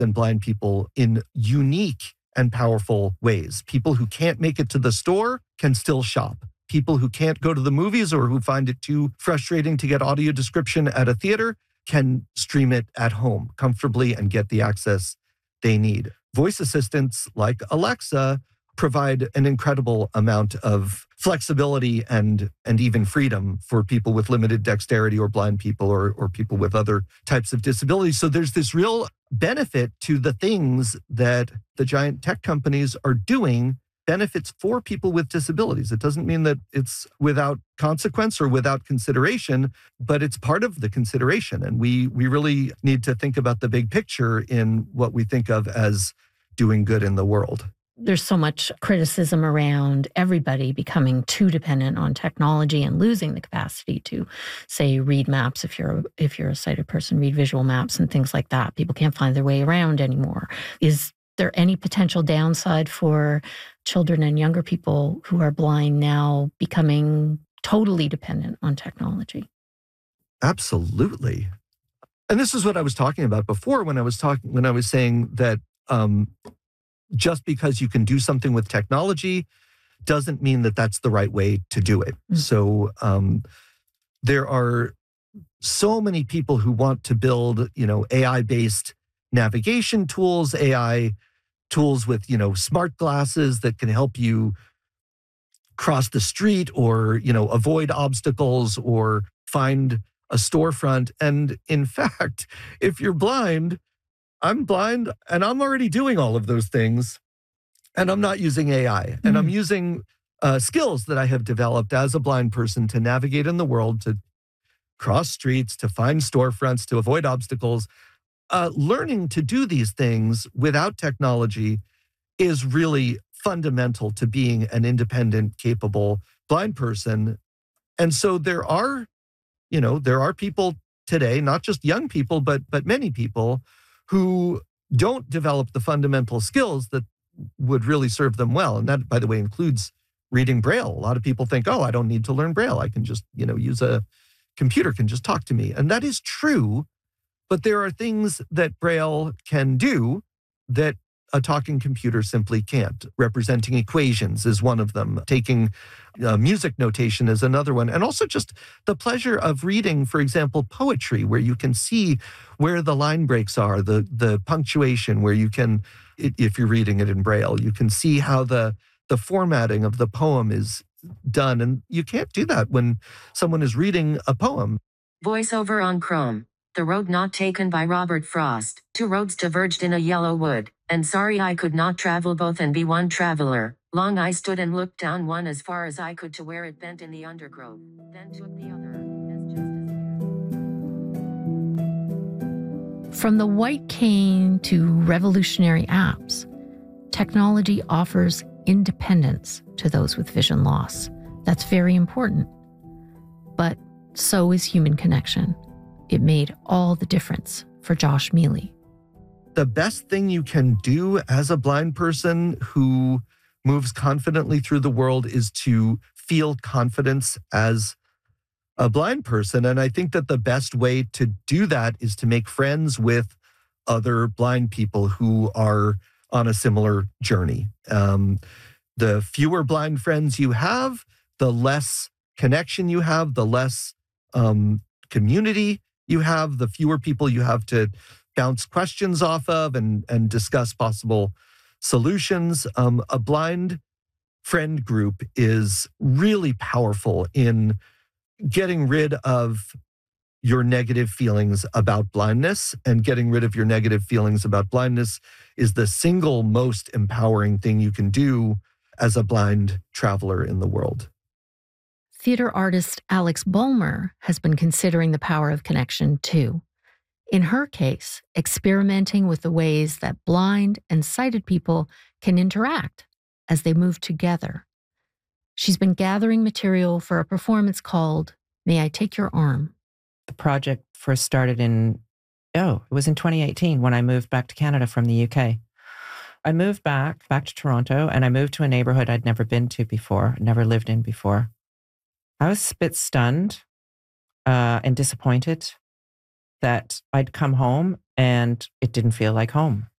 than blind people in unique and powerful ways. People who can't make it to the store can still shop. People who can't go to the movies or who find it too frustrating to get audio description at a theater can stream it at home comfortably and get the access they need. Voice assistants like Alexa provide an incredible amount of flexibility and even freedom for people with limited dexterity or blind people or people with other types of disabilities. So there's this real benefit to the things that the giant tech companies are doing, benefits for people with disabilities. It doesn't mean that it's without consequence or without consideration, but it's part of the consideration. And we really need to think about the big picture in what we think of as doing good in the world. There's so much criticism around everybody becoming too dependent on technology and losing the capacity to, say, read maps. If you're a sighted person, read visual maps and things like that. People can't find their way around anymore. Is there any potential downside for children and younger people who are blind now becoming totally dependent on technology? Absolutely. And this is what I was talking about before when I was saying that just because you can do something with technology doesn't mean that that's the right way to do it. Mm-hmm. So there are so many people who want to build, AI-based navigation tools, AI tools with, smart glasses that can help you cross the street or, avoid obstacles or find a storefront. And in fact, if you're blind, I'm blind and I'm already doing all of those things and I'm not using AI. And I'm using skills that I have developed as a blind person to navigate in the world, to cross streets, to find storefronts, to avoid obstacles. Learning to do these things without technology is really fundamental to being an independent, capable blind person. And so there are people today, not just young people, but many people who don't develop the fundamental skills that would really serve them well. And that, by the way, includes reading Braille. A lot of people think, oh, I don't need to learn Braille. I can just, use a computer can just talk to me. And that is true, but there are things that Braille can do that a talking computer simply can't. Representing equations is one of them. Taking music notation is another one. And also just the pleasure of reading, for example, poetry, where you can see where the line breaks are, the punctuation, where you can, if you're reading it in Braille, you can see how the formatting of the poem is done. And you can't do that when someone is reading a poem. Voiceover on Chrome. The Road Not Taken by Robert Frost. Two roads diverged in a yellow wood, and sorry I could not travel both and be one traveler. Long I stood and looked down one as far as I could to where it bent in the undergrowth, then took the other as just as From the white cane to revolutionary apps, technology offers independence to those with vision loss. That's very important. But so is human connection. It made all the difference for Josh Mealy. The best thing you can do as a blind person who moves confidently through the world is to feel confidence as a blind person. And I think that the best way to do that is to make friends with other blind people who are on a similar journey. The fewer blind friends you have, the less connection you have, the less community you have, the fewer people you have to bounce questions off of and discuss possible solutions. A blind friend group is really powerful in getting rid of your negative feelings about blindness, and getting rid of your negative feelings about blindness is the single most empowering thing you can do as a blind traveler in the world. Theater artist Alex Bulmer has been considering the power of connection too. In her case, experimenting with the ways that blind and sighted people can interact as they move together. She's been gathering material for a performance called May I Take Your Arm? The project first started it was in 2018 when I moved back to Canada from the UK. I moved back to Toronto, and I moved to a neighborhood I'd never been to before, never lived in before. I was a bit stunned and disappointed that I'd come home and it didn't feel like home.